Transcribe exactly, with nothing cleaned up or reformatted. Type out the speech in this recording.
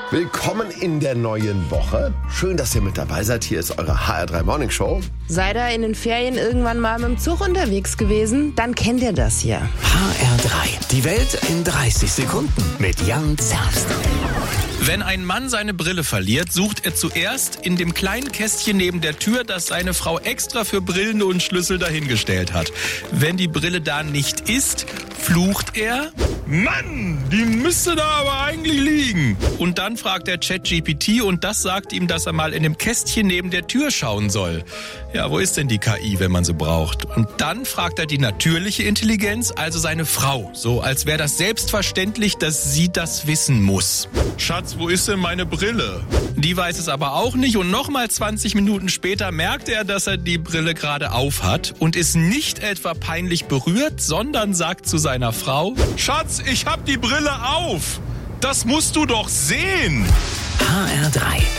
Willkommen in der neuen Woche. Schön, dass ihr mit dabei seid. Hier ist eure H R drei Morning Show. Seid ihr in den Ferien irgendwann mal mit dem Zug unterwegs gewesen? Dann kennt ihr das hier. H R drei. Die Welt in dreißig Sekunden mit Jan Zerbst. Wenn ein Mann seine Brille verliert, sucht er zuerst in dem kleinen Kästchen neben der Tür, das seine Frau extra für Brillen und Schlüssel dahingestellt hat. Wenn die Brille da nicht ist, flucht er: Mann, die müsste da aber eigentlich liegen. Und dann fragt er ChatGPT und das sagt ihm, dass er mal in dem Kästchen neben der Tür schauen soll. Ja, wo ist denn die K I, wenn man sie braucht? Und dann fragt er die natürliche Intelligenz, also seine Frau. So, als wäre das selbstverständlich, dass sie das wissen muss. Schatz, wo ist denn meine Brille? Die weiß es aber auch nicht und nochmal zwanzig Minuten später merkt er, dass er die Brille gerade auf hat und ist nicht etwa peinlich berührt, sondern sagt zu seiner Frau: Schatz, ich hab die Brille auf. Das musst du doch sehen. H R drei.